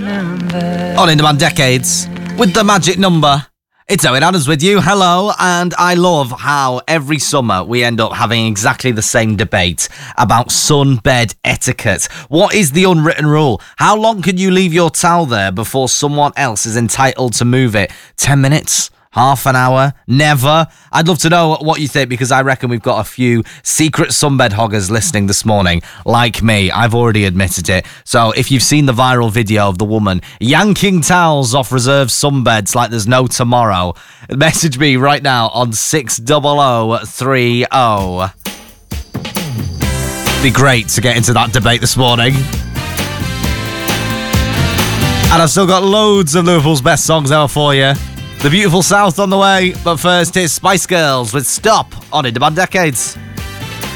On In Demand Decades with the magic number. It's Owen Adams with you. Hello, and I love how every summer we end up having exactly the same debate about sunbed etiquette. What is the unwritten rule? How long can you leave your towel there before someone else is entitled to move it? 10 minutes? Half an hour? Never? I'd love to know what you think, because I reckon we've got a few secret sunbed hoggers listening this morning. Like me, I've already admitted it. So if you've seen the viral video of the woman yanking towels off reserved sunbeds like there's no tomorrow, message me right now on 60030. Be great to get into that debate this morning. And I've still got loads of Liverpool's best songs out for you. The Beautiful South on the way, but first it's Spice Girls with Stop on In Demand Decades.